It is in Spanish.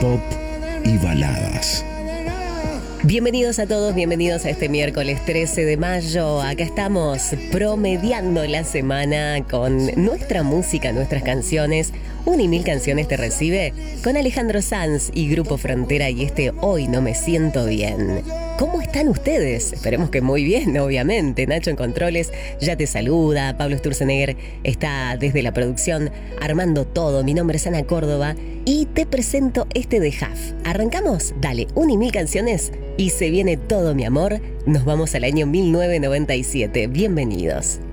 pop y baladas. Bienvenidos a todos, bienvenidos a este miércoles 13 de mayo. Acá estamos promediando la semana con nuestra música, nuestras canciones. 1.000 canciones te recibe con Alejandro Sanz y Grupo Frontera y Hoy No Me Siento Bien. ¿Cómo están ustedes? Esperemos que muy bien, obviamente. Nacho en Controles ya te saluda. Pablo Sturzenegger está desde la producción armando todo. Mi nombre es Ana Córdoba y te presento de Jaf. ¿Arrancamos? Dale, 1.000 canciones y se viene todo, mi amor. Nos vamos al año 1997. Bienvenidos.